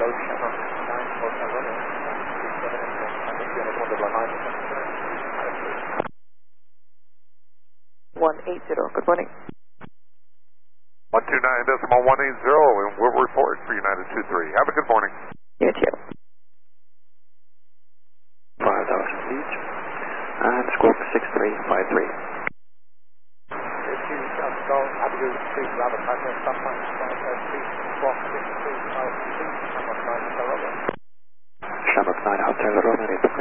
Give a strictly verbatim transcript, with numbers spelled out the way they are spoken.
one eight zero, good morning. one two nine decimal one eight zero, and we'll report for United two three. Have a good morning. You too. five thousand feet, and squawk six three five three. Shamrock nine Hotel Romeo.